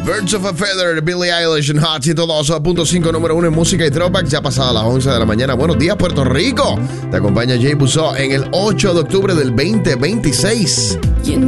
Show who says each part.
Speaker 1: Birds of a Feather, Billie Eilish en Hot 102.5, número 1 en música y throwback, ya pasada las 11 de la mañana. Buenos días, Puerto Rico. Te acompaña Jay Buzó en el 8 de octubre del 2026.